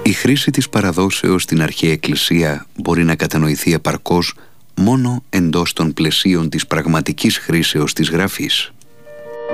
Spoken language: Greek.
Η χρήση της παραδόσεως στην αρχαία Εκκλησία μπορεί να κατανοηθεί επαρκώς μόνο εντός των πλαισίων της πραγματικής χρήσεως της Γραφής.